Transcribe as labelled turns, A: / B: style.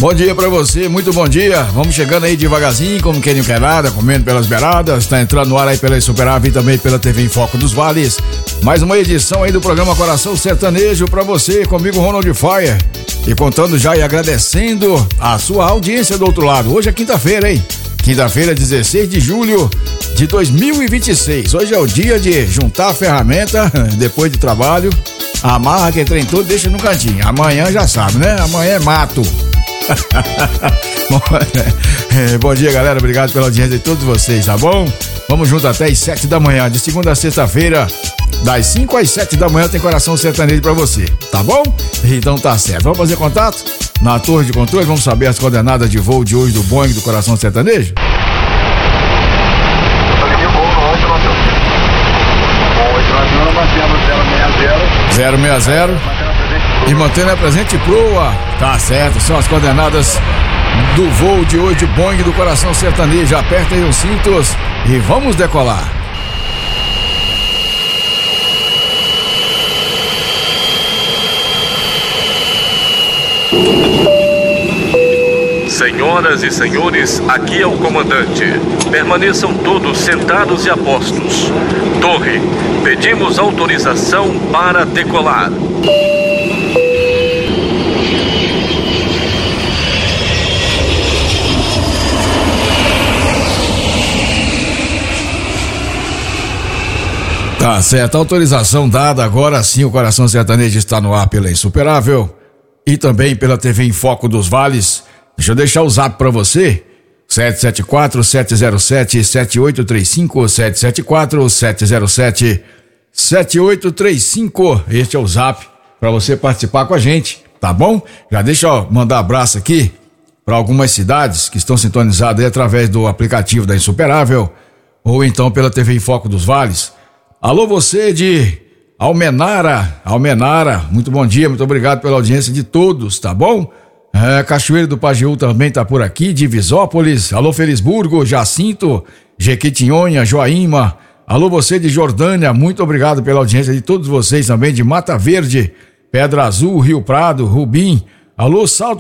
A: Bom dia pra você, muito bom dia. Vamos chegando aí devagarzinho, como quem não quer nada, comendo pelas beiradas. Tá entrando no ar aí pela Superávit e também pela TV em Foco dos Vales. Mais uma edição aí do programa Coração Sertanejo pra você, comigo Ronald Fire. E contando já e agradecendo a sua audiência do outro lado. Hoje é quinta-feira, hein? Quinta-feira, 16 de julho de 2026. Hoje é o dia de juntar a ferramenta depois do trabalho. Amarra que trem todo, deixa no cantinho. Amanhã já sabe, né? Amanhã é mato. Bom dia, galera. Obrigado pela audiência de todos vocês, tá bom? Vamos junto até às 7 da manhã, de segunda a sexta-feira, das 5 às 7 da manhã tem Coração Sertanejo pra você, tá bom? Então tá certo. Vamos fazer contato na torre de controle, vamos saber as coordenadas de voo de hoje do Boeing do Coração Sertanejo? 060 e mantendo a presente proa. Tá certo, são as coordenadas do voo de hoje, Boeing do Coração Sertanejo. Aperta aí os cintos e vamos decolar.
B: Senhoras e senhores, aqui é o comandante. Permaneçam todos sentados e a postos. Torre, pedimos autorização para decolar.
A: Tá certo, autorização dada. Agora sim o Coração Sertanejo está no ar pela Insuperável e também pela TV em Foco dos Vales. Deixa eu deixar o zap pra você, 774-707-7835, 774-707-7835, este é o zap pra você participar com a gente, tá bom? Já deixa eu mandar abraço aqui pra algumas cidades que estão sintonizadas aí através do aplicativo da Insuperável ou então pela TV em Foco dos Vales. Alô, você de Almenara, muito bom dia, muito obrigado pela audiência de todos, tá bom? Cachoeiro do Pajeú também tá por aqui, Divisópolis, alô Felisburgo, Jacinto, Jequitinhonha, Joaíma, alô você de Jordânia, muito obrigado pela audiência de todos vocês também, de Mata Verde, Pedra Azul, Rio Prado, Rubim, alô Salto